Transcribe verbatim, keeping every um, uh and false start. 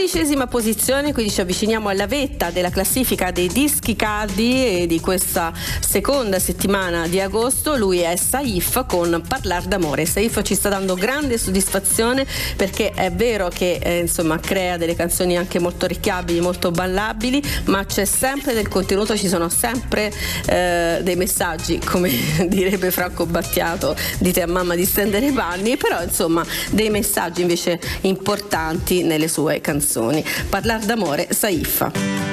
undicesima posizione, quindi ci avviciniamo alla vetta della classifica dei dischi caldi di questa seconda settimana di agosto. Lui è Saif con Parlar d'amore. Saif ci sta dando grande soddisfazione, perché è vero che eh, insomma crea delle canzoni anche molto orecchiabili, molto ballabili, ma c'è sempre del contenuto, ci sono sempre eh, dei messaggi, come direbbe Franco Battiato, dite a mamma di stendere i panni, però insomma dei messaggi invece importanti nelle sue canzoni. Parlar d'amore, Saif.